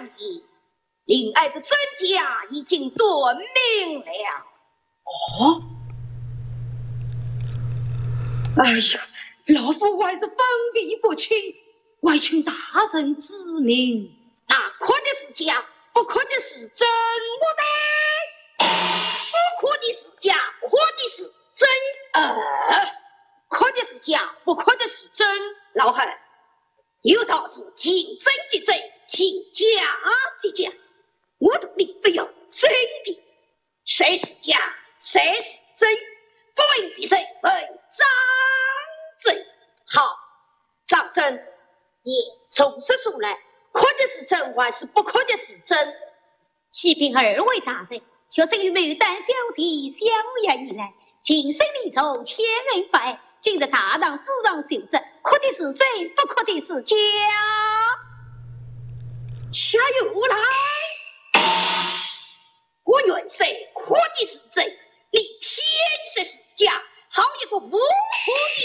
相依，令爱的真假已经断明了。 哦，哎呀，老夫还是分辨不清，还请大人指明。 那可的是假，不可的是真，我的不可的是假，可的是真。可的是假，不可的是真。老汉，有道是见真即真，见假即假。我的命不要真的，谁是假，谁是真，不问比谁，问张嘴。好，张真，你从实说来，可的是真还是不可的是真？ 启禀二位大人，学生与牡丹小姐相约以来，今生立从千恩拜，今日大当主上修正，可的是真，不可的是假。 恰有来，我愿谁可的是真，